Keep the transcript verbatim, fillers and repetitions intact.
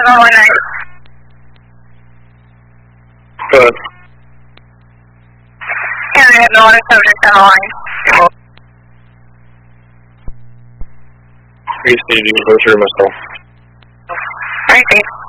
seven one nine. Good. And I have no other subjects on the line. Please, you can go through myself. Alright, thanks.